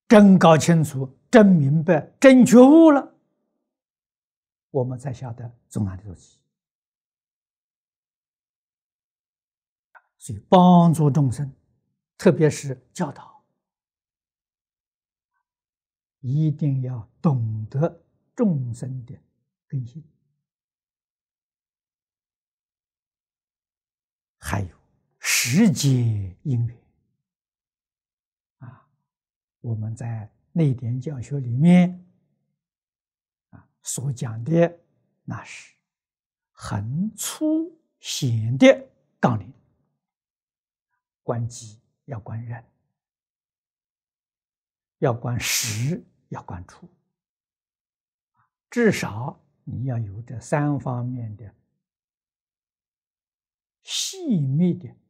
真搞清楚、真明白、真觉悟了，我们才晓得从哪里做起。所以帮助众生，特别是教导，一定要懂得众生的根性，还有时节因缘啊。我们在内典教学里面所讲的，那是很粗显的纲领，观机要观人，要观时，要观处，至少你要有这3方面的细密的